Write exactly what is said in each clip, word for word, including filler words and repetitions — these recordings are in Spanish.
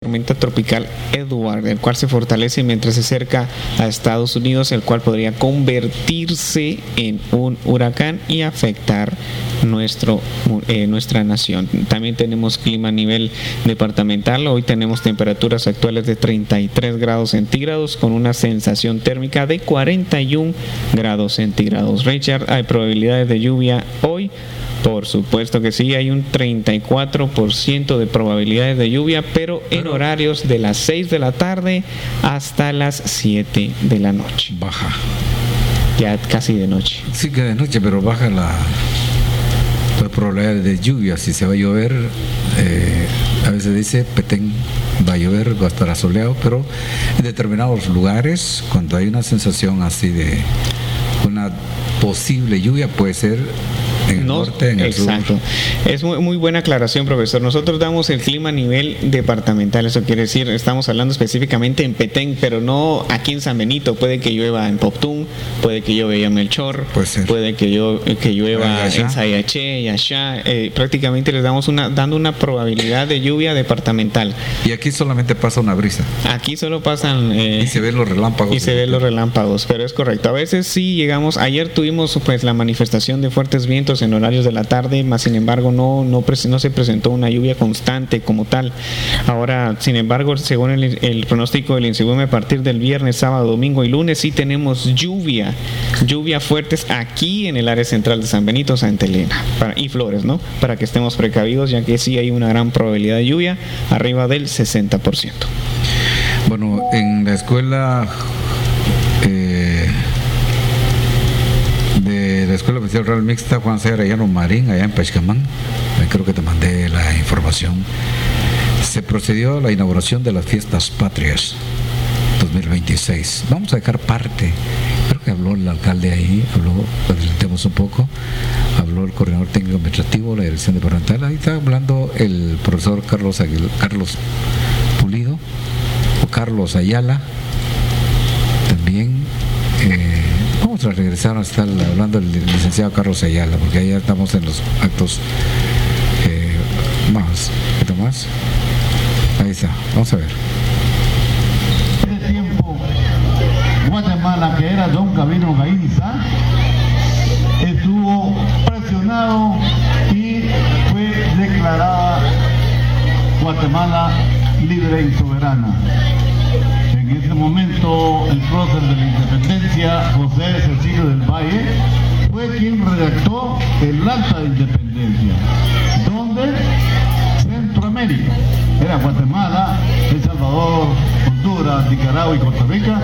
tormenta tropical Edward, el cual se fortalece mientras se acerca a Estados Unidos, el cual podría convertirse en un huracán y afectar nuestro, eh, nuestra nación. También tenemos clima a nivel departamental. Hoy tenemos temperaturas actuales de treinta y tres grados centígrados con una sensación térmica de cuarenta y un grados centígrados. Richard, ¿hay probabilidades de lluvia hoy? Por supuesto que sí, hay un treinta y cuatro por ciento de probabilidades de lluvia, pero en pero, horarios de las seis de la tarde hasta las siete de la noche. Baja. Ya casi de noche. Sí, que de noche, pero baja la, la probabilidad de lluvia. Si se va a llover, eh, a veces dice Petén va a llover, va a estar soleado, pero en determinados lugares, cuando hay una sensación así de una posible lluvia, puede ser en el no, norte, en el exacto. sur. Es muy, muy buena aclaración, profesor. Nosotros damos el clima a nivel departamental, eso quiere decir, estamos hablando específicamente en Petén, pero no aquí en San Benito. Puede que llueva en Poptún, puede que llueva en Melchor, puede, puede que, yo, que llueva Ayasha. en Sayaché, Yashá. Eh, prácticamente les damos una, dando una probabilidad de lluvia departamental. Y aquí solamente pasa una brisa. Aquí solo pasan... Eh, y se ven los relámpagos. Y se ven los relámpagos, pero es correcto. A veces sí llegamos, ayer tuvimos pues la manifestación de fuertes vientos en horarios de la tarde, más sin embargo no, no, no se presentó una lluvia constante como tal. Ahora, sin embargo, según el, el pronóstico del INSEGUME, a partir del viernes, sábado, domingo y lunes sí tenemos lluvia, lluvia fuertes aquí en el área central de San Benito, Santa Elena para, y Flores, ¿no? Para que estemos precavidos, ya que sí hay una gran probabilidad de lluvia, arriba del sesenta por ciento. Bueno, en la escuela eh, de la Escuela Oficial Rural Mixta Juan C. Arellano Marín, allá en Pachcamán, creo que te mandé la información, se procedió a la inauguración de las fiestas patrias dos mil veintiséis. Vamos a dejar parte, creo que habló el alcalde ahí, habló, adelantemos un poco, habló el coordinador técnico administrativo, la dirección departamental, ahí está hablando el profesor Carlos Aguil, Carlos Pulido o Carlos Ayala también. eh, vamos a regresar a estar hablando del licenciado Carlos Ayala, porque ahí ya estamos en los actos eh, más, ¿qué más? Ahí está, vamos a ver. Ese tiempo Guatemala, que era Don Gabino Gainza, estuvo presionado y fue declarada Guatemala libre y soberana. En ese momento, el prócer de la independencia, José Cecilio del Valle, fue quien redactó el acta de independencia, donde Centroamérica, era Guatemala, El Salvador, Honduras, Nicaragua y Costa Rica,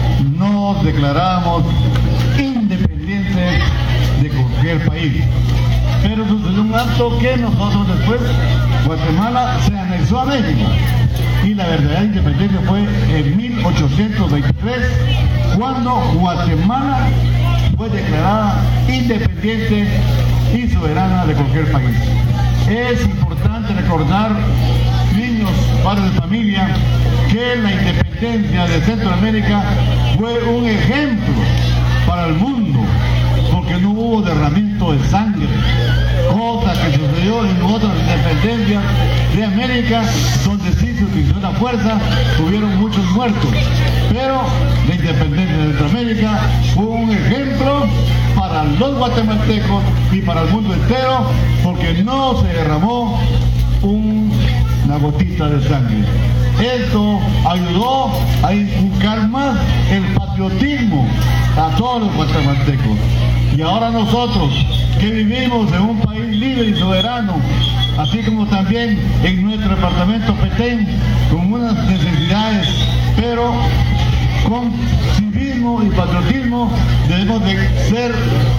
nos declaramos independientes de cualquier país. Pero sucedió un acto que nosotros después, Guatemala se anexó a México. Y la verdadera independencia fue en mil ochocientos veintitrés, cuando Guatemala fue declarada independiente y soberana de cualquier país. Es importante recordar, niños, padres de familia, que la independencia de Centroamérica fue un ejemplo para el mundo, porque no hubo derramamiento de sangre, cosa que sucedió en otras independencias de América, donde sí se utilizó la fuerza, tuvieron muchos muertos. Pero la independencia de Centroamérica fue un ejemplo para los guatemaltecos y para el mundo entero, porque no se derramó un, una gotita de sangre. Esto ayudó a inculcar más el patriotismo a todos los guatemaltecos. Y ahora nosotros, que vivimos en un país libre y soberano, así como también en nuestro departamento Petén, con unas necesidades, pero con civismo y patriotismo, debemos de ser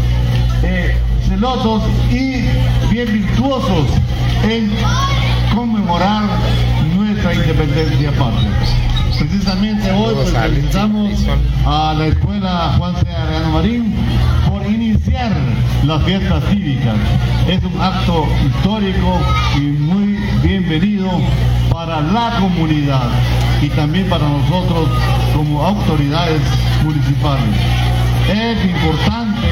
eh, celosos y bien virtuosos en conmemorar nuestra independencia patria. Precisamente hoy pues, felicitamos a la escuela Juan C. Arellano Marín por iniciar las fiestas cívicas. Es un acto histórico y muy bienvenido para la comunidad y también para nosotros como autoridades municipales. Es importante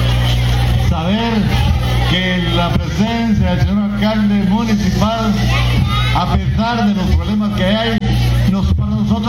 saber que la presencia del señor alcalde municipal, a pesar de los problemas que hay,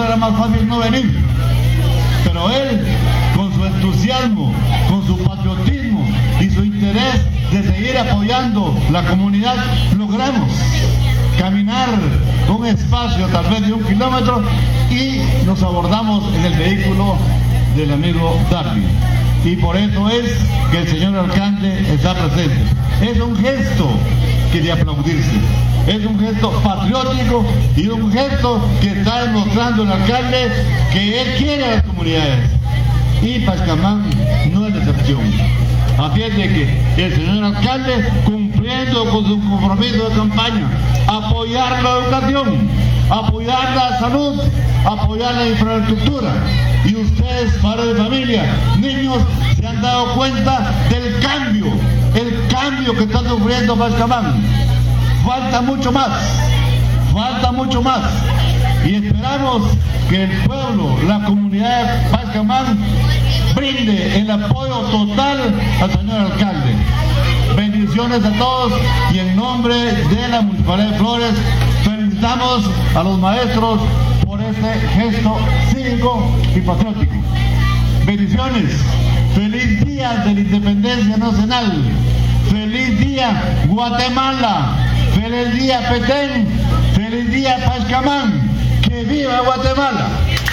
era más fácil no venir. Pero él, con su entusiasmo, con su patriotismo y su interés de seguir apoyando la comunidad, logramos caminar un espacio tal vez de un kilómetro y nos abordamos en el vehículo del amigo Darwin. Y por eso es que el señor alcalde está presente. Es un gesto que de aplaudirse. Es un gesto patriótico y un gesto que está demostrando el alcalde que él quiere a las comunidades. Y Pachacamán no es excepción. Así es de que el señor alcalde, cumpliendo con su compromiso de campaña, apoyar la educación, apoyar la salud, apoyar la infraestructura. Y ustedes, padres de familia, niños, se han dado cuenta del cambio, el cambio que está sufriendo Pachacamán. Falta mucho más, falta mucho más. Y esperamos que el pueblo, la comunidad de Pachacamán, brinde el apoyo total al señor alcalde. Bendiciones a todos y en nombre de la Municipalidad de Flores felicitamos a los maestros por este gesto cívico y patriótico. Bendiciones. Feliz día de la Independencia Nacional. Feliz día Guatemala. Feliz día Petén. Feliz día Pachacamán. ¡Que viva Guatemala!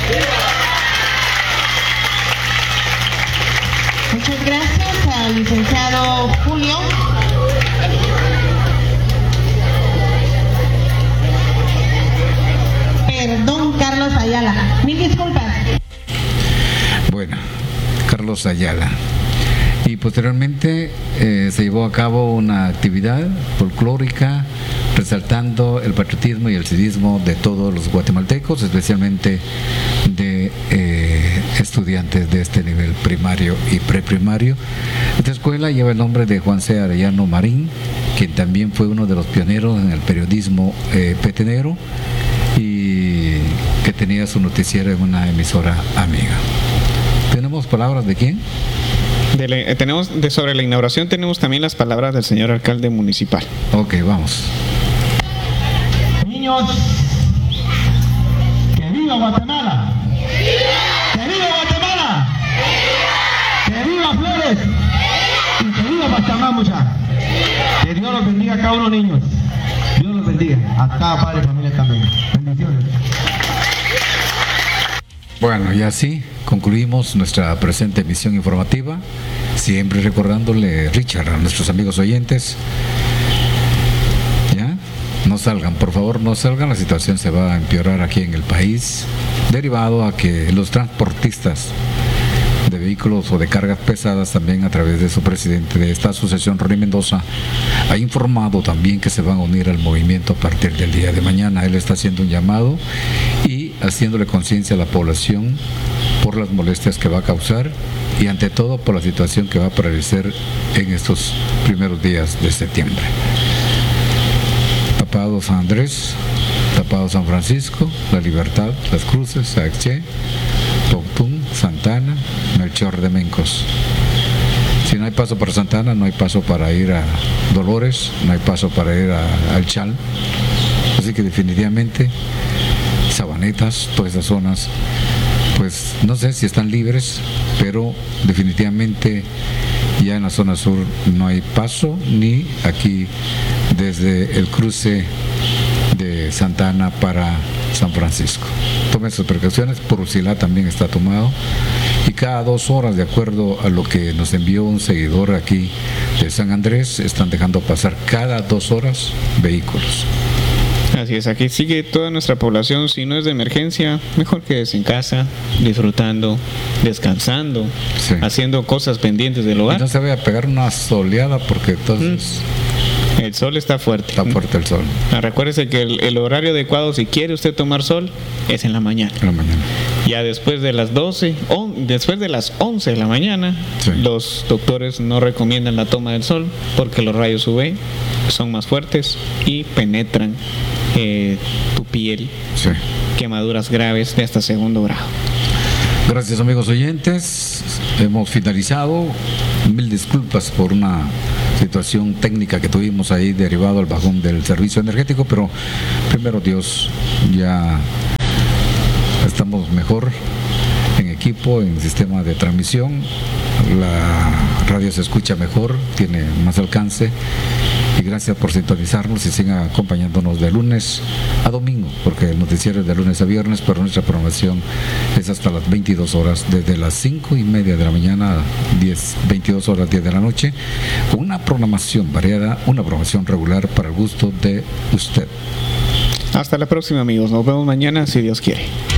Muchas gracias al licenciado Julio. Perdón, Carlos Ayala. Mil disculpas. Bueno, Carlos Ayala. Y posteriormente eh, se llevó a cabo una actividad folclórica resaltando el patriotismo y el civismo de todos los guatemaltecos, especialmente de eh, estudiantes de este nivel primario y preprimario. Esta escuela lleva el nombre de Juan C. Arellano Marín, quien también fue uno de los pioneros en el periodismo eh, petenero y que tenía su noticiero en una emisora amiga. ¿Tenemos palabras de quién? De la, eh, tenemos de, sobre la inauguración tenemos también las palabras del señor alcalde municipal. Ok, vamos. Niños, que viva Guatemala. Que viva Guatemala. Que viva Flores. Y que viva Pachacamán, muchachos. Que Dios los bendiga a cada uno, niños. Dios los bendiga a cada padre y familia también. Bendiciones. Bueno, y así concluimos nuestra presente emisión informativa, siempre recordándole, Richard, a nuestros amigos oyentes, ya, no salgan, por favor no salgan, la situación se va a empeorar aquí en el país, derivado a que los transportistas de vehículos o de cargas pesadas, también a través de su presidente de esta asociación, Ronnie Mendoza, ha informado también que se van a unir al movimiento a partir del día de mañana. Él está haciendo un llamado y haciéndole conciencia a la población por las molestias que va a causar y ante todo por la situación que va a prevalecer en estos primeros días de septiembre. Tapado San Andrés, tapado San Francisco, La Libertad, Las Cruces, Saexché, Toptún, Santana, Melchor de Mencos. Si no hay paso para Santana, no hay paso para ir a Dolores, no hay paso para ir a, al Chal. Así que definitivamente Sabanetas, todas esas zonas, pues no sé si están libres, pero definitivamente ya en la zona sur no hay paso, ni aquí desde el cruce de Santana para San Francisco. Tomen sus precauciones. Puruzilá también está tomado, y cada dos horas, de acuerdo a lo que nos envió un seguidor aquí de San Andrés, están dejando pasar cada dos horas vehículos. Así es, aquí sigue toda nuestra población. Si no es de emergencia, mejor quédese en casa, disfrutando, descansando, sí, haciendo cosas pendientes del hogar. Y no se vaya a pegar una soleada, porque entonces mm. el sol está fuerte. Está fuerte el sol. Ah, recuérdese que el, el horario adecuado, si quiere usted tomar sol, es en la mañana. En la mañana. Ya después de las doce, on, después de las once de la mañana, sí, los doctores no recomiendan la toma del sol porque los rayos U V son más fuertes y penetran eh, tu piel. Sí. Quemaduras graves de hasta segundo grado. Gracias, amigos oyentes. Hemos finalizado. Mil disculpas por una situación técnica que tuvimos ahí derivado al bajón del servicio energético, pero primero Dios, ya estamos mejor en equipo, en sistema de transmisión. La radio se escucha mejor, tiene más alcance. Y gracias por sintonizarnos y sigan acompañándonos de lunes a domingo, porque el noticiero es de lunes a viernes, pero nuestra programación es hasta las veintidós horas, desde las cinco y media de la mañana a diez, veintidós horas, diez de la noche, con una programación variada, una programación regular para el gusto de usted. Hasta la próxima, amigos. Nos vemos mañana, si Dios quiere.